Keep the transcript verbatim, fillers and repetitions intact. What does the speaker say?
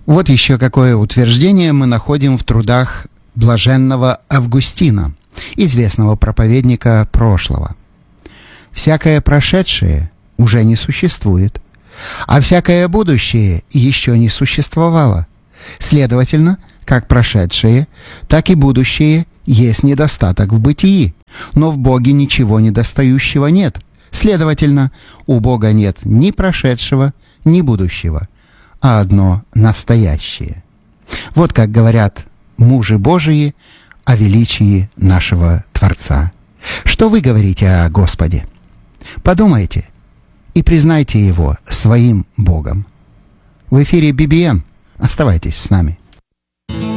Вот еще какое утверждение мы находим в трудах блаженного Августина, известного проповедника прошлого. «Всякое прошедшее уже не существует, а всякое будущее еще не существовало. Следовательно, как прошедшее, так и будущее есть недостаток в бытии, но в Боге ничего недостающего нет. Следовательно, у Бога нет ни прошедшего, ни будущего, а одно настоящее». Вот как говорят мужи Божии о величии нашего Творца. Что вы говорите о Господе? Подумайте и признайте Его своим Богом. В эфире би би эм. Оставайтесь с нами.